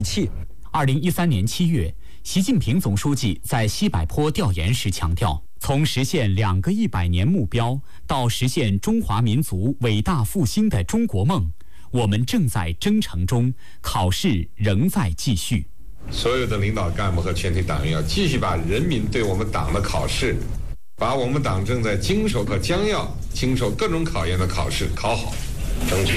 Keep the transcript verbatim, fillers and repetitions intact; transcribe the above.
气。 二零一三年七月，习近平总书记在西柏坡调研时强调，从实现两个一百年目标到实现中华民族伟大复兴的中国梦，我们正在征程中，考试仍在继续。 所有的领导干部和全体党员要继续把人民对我们党的考试，把我们党正在经受和将要经受各种考验的考试考好，争取